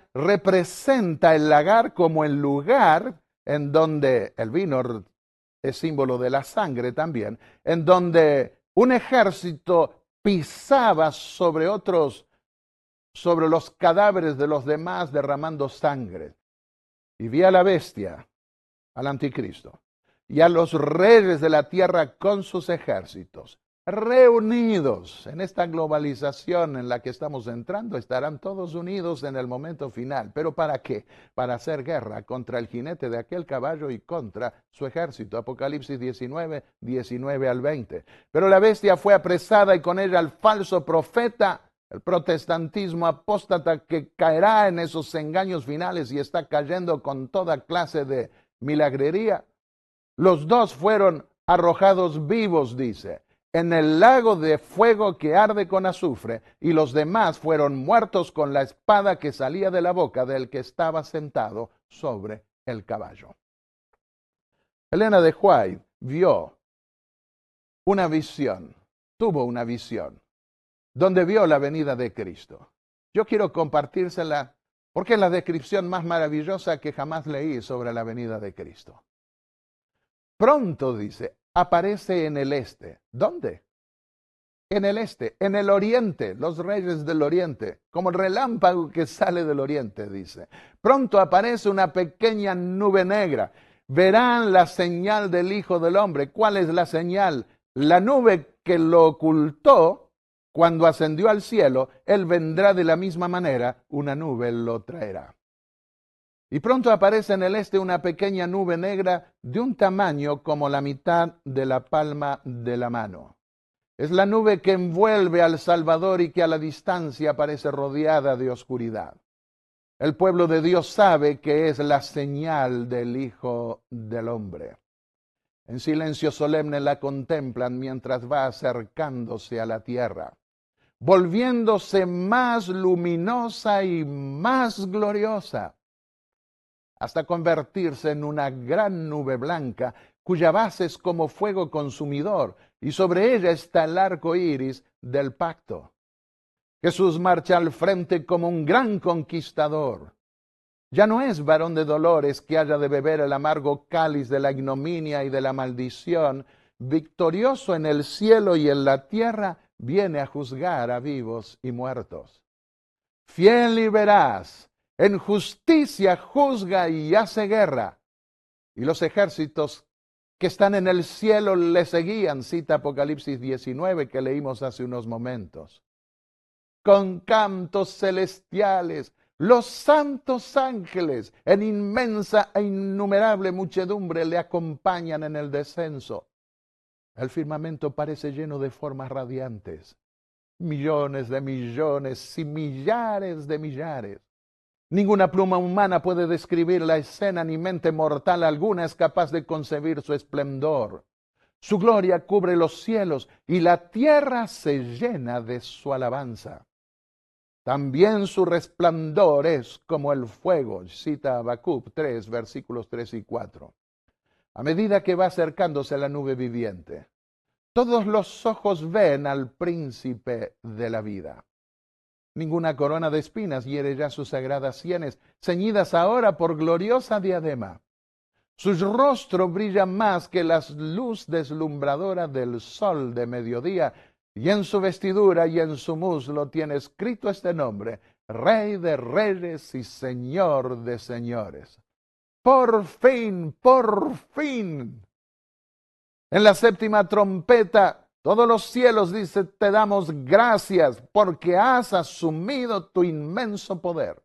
representa el lagar como el lugar en donde el vino es símbolo de la sangre también, en donde un ejército pisaba sobre los cadáveres de los demás derramando sangre. Y vi a la bestia, al anticristo, y a los reyes de la tierra con sus ejércitos, reunidos en esta globalización en la que estamos entrando. Estarán todos unidos en el momento final. ¿Pero para qué? Para hacer guerra contra el jinete de aquel caballo y contra su ejército. Apocalipsis 19, 19 al 20. Pero la bestia fue apresada y con ella el falso profeta, el protestantismo apóstata, que caerá en esos engaños finales y está cayendo con toda clase de milagrería. Los dos fueron arrojados vivos, dice, en el lago de fuego que arde con azufre, y los demás fueron muertos con la espada que salía de la boca del que estaba sentado sobre el caballo. Elena de White vio una visión, tuvo una visión, donde vio la venida de Cristo. Yo quiero compartírsela porque es la descripción más maravillosa que jamás leí sobre la venida de Cristo. Pronto, dice, aparece en el este. ¿Dónde? En el este, en el oriente, los reyes del oriente, como el relámpago que sale del oriente, dice. Pronto aparece una pequeña nube negra. Verán la señal del Hijo del Hombre. ¿Cuál es la señal? La nube que lo ocultó cuando ascendió al cielo. Él vendrá de la misma manera, una nube lo traerá. Y pronto aparece en el este una pequeña nube negra de un tamaño como la mitad de la palma de la mano. Es la nube que envuelve al Salvador y que a la distancia parece rodeada de oscuridad. El pueblo de Dios sabe que es la señal del Hijo del Hombre. En silencio solemne la contemplan mientras va acercándose a la tierra, volviéndose más luminosa y más gloriosa, hasta convertirse en una gran nube blanca, cuya base es como fuego consumidor, y sobre ella está el arco iris del pacto. Jesús marcha al frente como un gran conquistador. Ya no es varón de dolores que haya de beber el amargo cáliz de la ignominia y de la maldición. Victorioso en el cielo y en la tierra, viene a juzgar a vivos y muertos. Fiel y veraz, en justicia juzga y hace guerra. Y los ejércitos que están en el cielo le seguían, cita Apocalipsis 19 que leímos hace unos momentos. Con cantos celestiales, los santos ángeles en inmensa e innumerable muchedumbre le acompañan en el descenso. El firmamento parece lleno de formas radiantes, millones de millones y millares de millares. Ninguna pluma humana puede describir la escena, ni mente mortal alguna es capaz de concebir su esplendor. Su gloria cubre los cielos y la tierra se llena de su alabanza. También su resplandor es como el fuego, cita Habacuc 3, versículos 3 y 4. A medida que va acercándose la nube viviente, todos los ojos ven al príncipe de la vida. Ninguna corona de espinas hiere ya sus sagradas sienes, ceñidas ahora por gloriosa diadema. Su rostro brilla más que la luz deslumbradora del sol de mediodía, y en su vestidura y en su muslo tiene escrito este nombre: Rey de Reyes y Señor de Señores. Por fin, por fin. En la séptima trompeta, todos los cielos, dice, te damos gracias porque has asumido tu inmenso poder.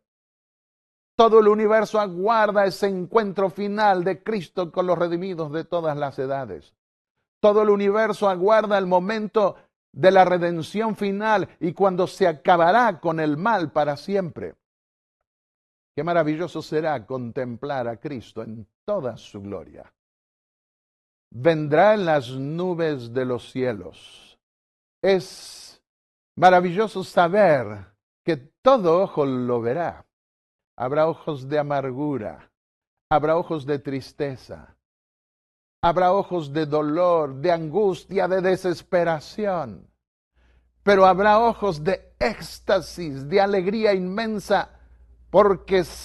Todo el universo aguarda ese encuentro final de Cristo con los redimidos de todas las edades. Todo el universo aguarda el momento de la redención final y cuando se acabará con el mal para siempre. Qué maravilloso será contemplar a Cristo en toda su gloria. Vendrá en las nubes de los cielos. Es maravilloso saber que todo ojo lo verá. Habrá ojos de amargura, habrá ojos de tristeza, habrá ojos de dolor, de angustia, de desesperación. Pero habrá ojos de éxtasis, de alegría inmensa, porque